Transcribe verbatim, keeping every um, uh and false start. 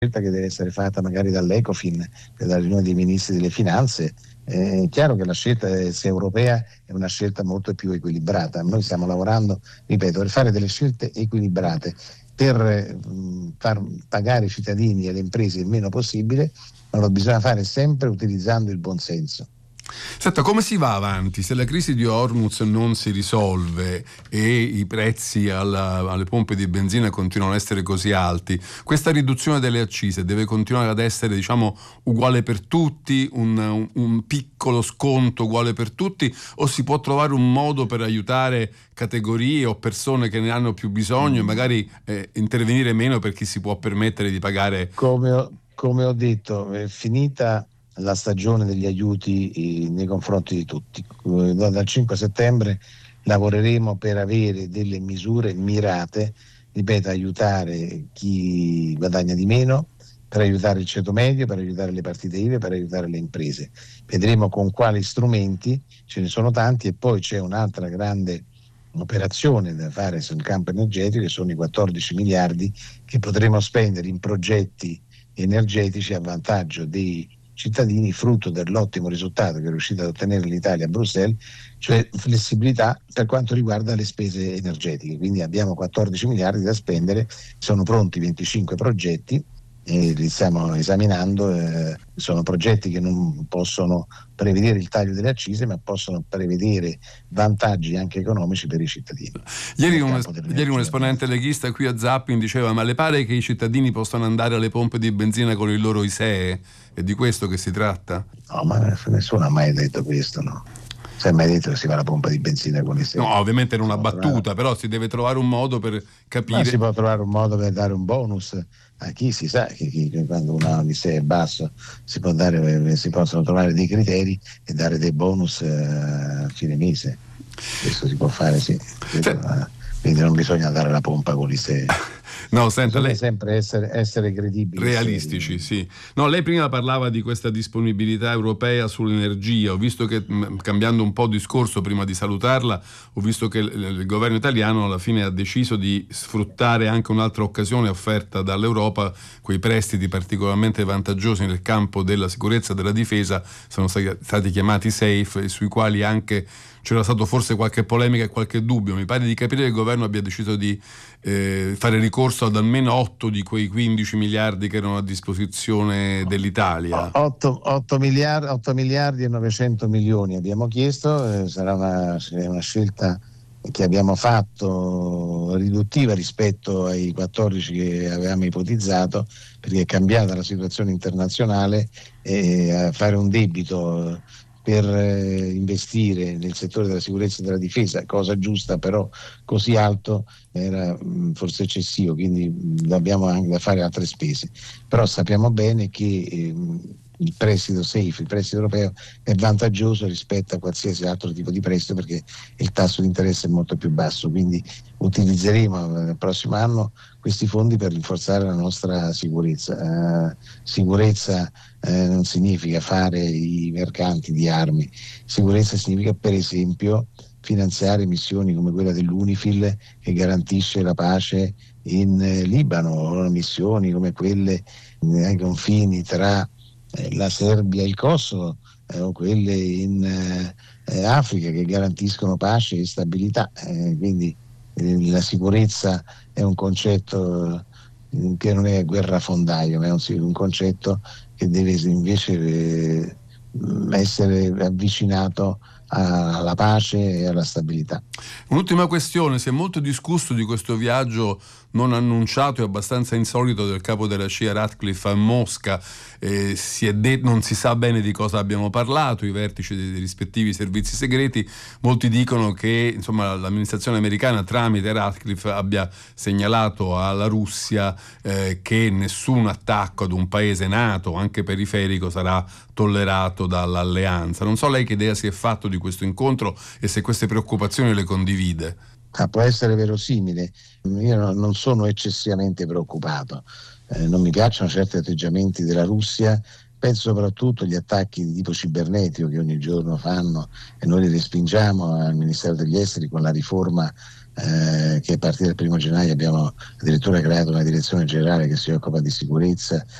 scelta che deve essere fatta magari dall'Ecofin, dalla riunione dei ministri delle finanze. È chiaro che la scelta, se europea, è una scelta molto più equilibrata. Noi stiamo lavorando, ripeto, per fare delle scelte equilibrate, per mh, far pagare i cittadini e le imprese il meno possibile, ma lo bisogna fare sempre utilizzando il buonsenso. Senta, come si va avanti se la crisi di Hormuz non si risolve e i prezzi alla, alle pompe di benzina continuano ad essere così alti? Questa riduzione delle accise deve continuare ad essere, diciamo, uguale per tutti, un, un, un piccolo sconto uguale per tutti, o si può trovare un modo per aiutare categorie o persone che ne hanno più bisogno e magari eh, intervenire meno per chi si può permettere di pagare? Come ho, come ho detto, è finita la stagione degli aiuti nei confronti di tutti. Dal cinque settembre lavoreremo per avere delle misure mirate, ripeto, aiutare chi guadagna di meno, per aiutare il ceto medio, per aiutare le partite I V A, per aiutare le imprese. Vedremo con quali strumenti, ce ne sono tanti, e poi c'è un'altra grande operazione da fare sul campo energetico, che sono i quattordici miliardi che potremo spendere in progetti energetici a vantaggio dei cittadini, frutto dell'ottimo risultato che è riuscita ad ottenere l'Italia a Bruxelles, cioè flessibilità per quanto riguarda le spese energetiche. Quindi abbiamo quattordici miliardi da spendere, sono pronti venticinque progetti e li stiamo esaminando. Eh, sono progetti che non possono prevedere il taglio delle accise, ma possono prevedere vantaggi anche economici per i cittadini. Ieri un, ieri un esponente leghista qui a Zapping diceva: ma le pare che i cittadini possano andare alle pompe di benzina con il loro ISEE? È di questo che si tratta? No, ma nessuno ha mai detto questo, no? Si è mai detto che si fa la pompa di benzina con ISEE? No, ovviamente era una battuta, trovare... però si deve trovare un modo per capire. Ma si può trovare un modo per dare un bonus a chi si sa che, chi, che quando un ISEE è basso si può dare, si possono trovare dei criteri e dare dei bonus a fine mese. Questo si può fare, sì. Sì. Quindi non bisogna dare la pompa con l'ISEE. No, senta, bisogna lei... sempre essere, essere credibili, realistici, sì. No, lei prima parlava di questa disponibilità europea sull'energia. Ho visto che, cambiando un po' discorso prima di salutarla, ho visto che il, il governo italiano alla fine ha deciso di sfruttare anche un'altra occasione offerta dall'Europa. Quei prestiti particolarmente vantaggiosi nel campo della sicurezza e della difesa sono stati chiamati SAFE, sui quali anche c'era stato forse qualche polemica e qualche dubbio. Mi pare di capire che il governo abbia deciso di eh, fare ricorso ad almeno otto di quei quindici miliardi che erano a disposizione dell'Italia. otto miliardi e novecento milioni abbiamo chiesto. Eh, sarà una, una scelta che abbiamo fatto riduttiva rispetto ai quattordici che avevamo ipotizzato, perché è cambiata la situazione internazionale e a fare un debito per eh, investire nel settore della sicurezza e della difesa, cosa giusta, però così alto era mh, forse eccessivo, quindi mh, abbiamo anche da fare altre spese. Però sappiamo bene che eh, il prestito SAFE, il prestito europeo, è vantaggioso rispetto a qualsiasi altro tipo di prestito, perché il tasso di interesse è molto più basso, quindi utilizzeremo nel prossimo anno questi fondi per rinforzare la nostra sicurezza. Uh, sicurezza eh, non significa fare i mercanti di armi, sicurezza significa per esempio finanziare missioni come quella dell'UNIFIL, che garantisce la pace in eh, Libano, o missioni come quelle eh, ai confini tra eh, la Serbia e il Kosovo, eh, o quelle in eh, Africa, che garantiscono pace e stabilità. Eh, quindi eh, la sicurezza è un concetto eh, che non è guerrafondaio, ma è un, un concetto che deve invece eh, essere avvicinato alla pace e alla stabilità. Un'ultima questione: si è molto discusso di questo viaggio non annunciato e abbastanza insolito del capo della C I A Ratcliffe a Mosca. Eh, si è detto, non si sa bene di cosa abbiamo parlato, i vertici dei rispettivi servizi segreti. Molti dicono che insomma l'amministrazione americana tramite Ratcliffe abbia segnalato alla Russia eh, che nessun attacco ad un paese NATO, anche periferico, sarà tollerato dall'alleanza. Non so lei che idea si è fatto di questo incontro e se queste preoccupazioni le condivide. Ah, può essere verosimile. Io no, non sono eccessivamente preoccupato, eh, non mi piacciono certi atteggiamenti della Russia, penso soprattutto agli attacchi di tipo cibernetico che ogni giorno fanno, e noi li respingiamo al Ministero degli Esteri con la riforma eh, che a partire dal primo gennaio abbiamo addirittura creato una direzione generale che si occupa di sicurezza